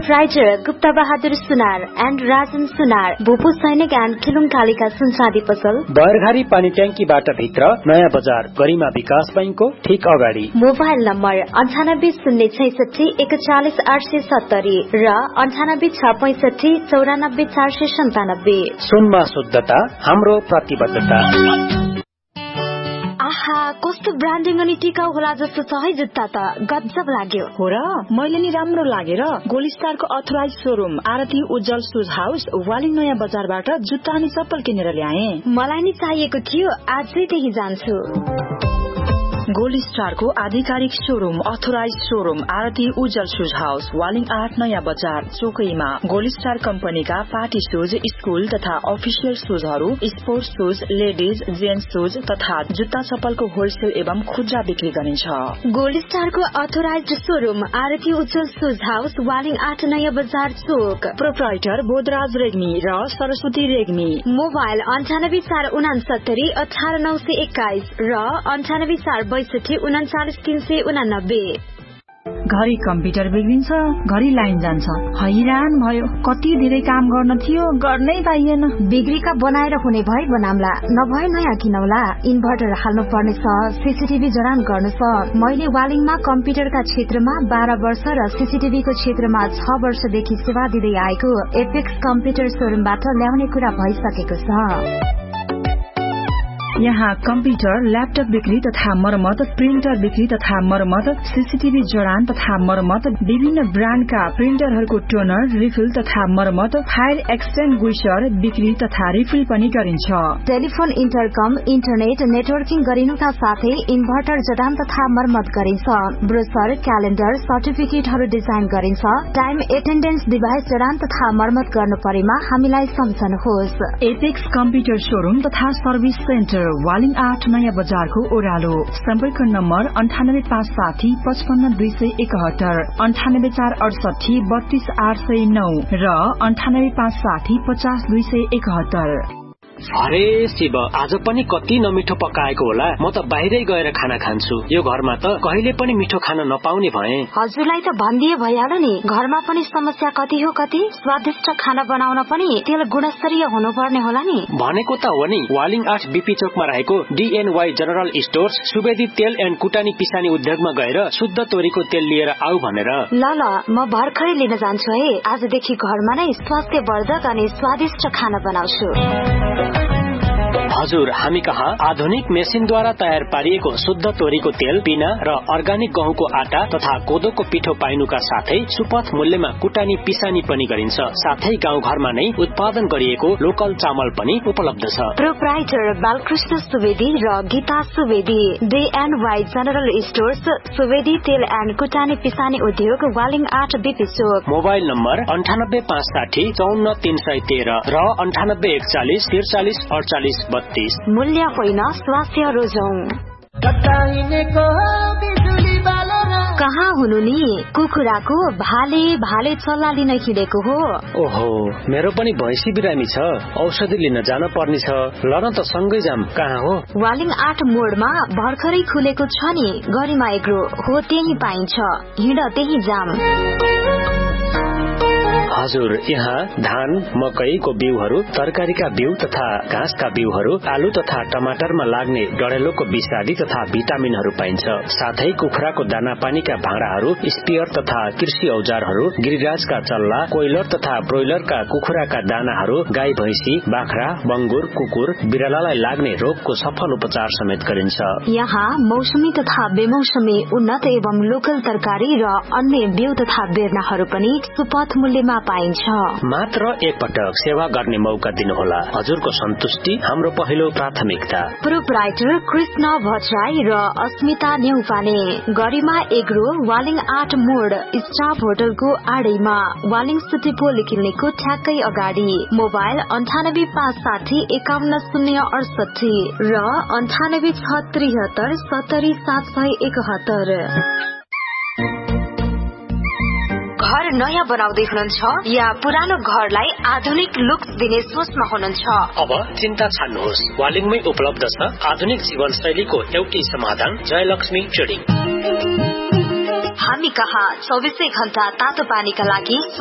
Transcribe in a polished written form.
Proprietor Gupta Bahadur Sunar and Rajan सुनार, भूपू सैनिक and खिलुङ Kalika सुनचाँदी पसल, बयरघारी पानी ट्याङ्कीबाट भित्र नयाँ बजार गरिमा विकास बैंकको ठीक अगाडि। मोबाइल नम्बर 9806614870 र 9865494497। सुनमा शुद्धता हाम्रो प्रतिबद्धता। आहा, कस्तो ब्रान्डिङ अनि टिकाउ होला जस्तो छ है जुत्ता त, गजब लाग्यो। हो र, मैले नि राम्रो लागेर गोल्ड स्टारको अथोराइज शोरूम आरती उज्जवल शूज हाउस वालिङ नयाँ बजारबाट जुत्ता अनि चप्पल किनेर ल्याए। मलाई नि चाहिएको थियो, आजै त्यही जान्छु। गोल्ड स्टारको आधिकारिक शोरूम अथोराइज शोरूम आरती उज्जवल शूज हाउस वालिङ 8 नयाँ बजार चोकैमा। गोल्ड स्टार कम्पनीका पार्टी शूज, स्कूल तथा official शूजहरू, sports shoes, ladies gents shoes तथा जुत्ता चप्पलको होलसेल एवं खुद्रा बिक्री गरिन्छ। गोल्ड स्टारको अथोराइज शोरूम आरती उज्जवल शूज हाउस वालिङ 8 नयाँ बजार चोक। प्रोप्राइटर बोधराज रेग्मी र सरस्वती रेग्मी। मोबाइल 9841789321 र 9846399389। घरि कम्प्युटर बिग्रिन्छ, घरि लाइन जान्छ, हैरान भयो। कति धेरै काम गर्न थियो, गर्नै पाइएन। बिग्रीका बनाएर हुने भए बनाम्ला, नभए नयाँ किनौला। इन्भर्टर हाल्नु पर्नेछ, सीसीटीभी जडान गर्नु छ। मैले वालिङमा कम्प्युटरका क्षेत्रमा 12 वर्ष र सीसीटीभीको क्षेत्रमा 6 वर्षदेखि सेवा दिँदै आएको एपेक्स कम्प्युटर शोरूमबाट ल्याउने कुरा भइसकेको छ। यहाँ कम्प्युटर, ल्यापटप बिक्री तथा मरम्मत, प्रिन्टर बिक्री तथा मरम्मत, सीसीटीभी जडान तथा मरम्मत, विभिन्न ब्रान्डका प्रिन्टरहरूको टोनर, रिफिल तथा मरम्मत, फायर एक्सटिङ्ग्विशर बिक्री तथा रिफिल पनि गरिन्छ। टेलिफोन, इन्टरकम, इन्टरनेट नेटवर्किङ गरिनुका साथै इन्भर्टर जडान तथा मरम्मत गरिन्छ। ब्रोसर, क्यालेन्डर, सर्टिफिकेटहरू डिजाइन गरिन्छ। टाइम एटेन्डेन्स डिभाइस जडान तथा मरम्मत गर्नु परेमा हामीलाई सम्झनुहोस्। एपेक्स कम्प्युटर शोरूम तथा सर्भिस सेन्टर वालिङ 8 नयाँ बजारको ओह्रालो। सम्पर्क नम्बर 9856 55271, 98468 32809 र 98560 50271। अरे शिव, आज पनि कति नमिठो पकाएको होला। म त बाहिरै गएर खाना खान्छु। यो घरमा त कहिले पनि मिठो खान नपाउने भए। हजुरलाई त भनिदिए भइहाल्यो नि, घरमा पनि समस्या कति हो कति। स्वादिष्ट खाना बनाउन पनि तेल गुणस्तरीय हुनुपर्ने होला नि। भनेको त हो नि, वालिङ 8 बीपी चोकमा रहेको DNY जनरल स्टोर्स सुवेदी तेल एन्ड कुटानी पिसानी उद्योगमा गएर शुद्ध तोरीको तेल लिएर आऊ भनेर। ल म भर्खरै लिन जान्छु है। आजदेखि घरमा नै स्वास्थ्यवर्धक अनि स्वादिष्ट खाना बनाउँछु। हजुर, हामी कहाँ आधुनिक मेसिनद्वारा तयार पारिएको शुद्ध तोरीको तेल, पिना र अर्गानिक गहुँको आटा तथा कोदोको पिठो पाइनुका साथै सुपथ मूल्यमा कुटानी पिसानी पनि गरिन्छ। साथै गाउँघरमा नै उत्पादन गरिएको लोकल चामल पनि उपलब्ध छ। प्रोप्राइटर बालकृष्ण सुवेदी र Gita Subedi. DNY general stores, Subedi तेल एन्ड कुटानी पिसानी उद्योग, वालिङ 8 बीपी चोक। मोबाइल नम्बर 9856 54313 र 9841 मूल्य होइन, स्वास्थ्य रोजौं। कहाँ हुनु नि? कुखुराको भाले भाले चल्ला लिन हिँडेको हो। ओहो, मेरो पनि भैँसी बिरामी छ, औषधि लिन जान पर्ने छ। ल न त सँगै जाम। कहाँ हो? वालिङ 8 मोडमा भर्खरै खुलेको छ नि गरिमा एग्रो हो, त्यही पाइन्छ। हिँड त्यही जाम। हजुर, यहाँ धान, मकैको बिउहरू, तरकारीका बिउ तथा घाँसका बिउहरू, आलु तथा टमाटरमा लाग्ने डढेलोको विषादी तथा भिटामिनहरू पाइन्छ। साथै कुखुराको दाना पानीका भाँडाहरू, स्पियर तथा कृषि औजारहरू, गिरिराजका चल्ला, कोइलर तथा ब्रोइलरका कुखुराका दानाहरू, गाई भैँसी, बाख्रा, बंगुर, कुकुर, बिरालालाई लाग्ने रोगको सफल उपचार समेत गरिन्छ। यहाँ मौसमी तथा बेमौसमी उन्नत एवं लोकल तरकारी र अन्य बिउ तथा बेर्नाहरू पनि सुपथ मूल्यमा पाइन्छ। मात्र एकपटक सेवा गर्ने मौका दिनुहोला। हजुरको सन्तुष्टि हाम्रो पहिलो प्राथमिकता। प्रोप्राइटर कृष्ण भट्टराई र अस्मिता न्यौपाने। गरिमा एग्रो, वालिङ 8 मोड, स्टाफ होटलको आडैमा, वालिङ सिटी पोल क्लिनिकको ठ्याक्कै अगाडि। मोबाइल 9856 51068 र 9863 70 771। घर नयाँ बनाउँदै हुनुहुन्छ या पुरानो घरलाई आधुनिक लुक दिने सोचमा हुनुहुन्छ? अब चिन्ता छाड्नुहोस्, वालिङमै उपलब्ध छ आधुनिक जीवनशैलीको एउटै समाधान, जयलक्ष्मी ट्रेडिङ। हामी कहाँ 24 घण्टा तातो पानीका लागि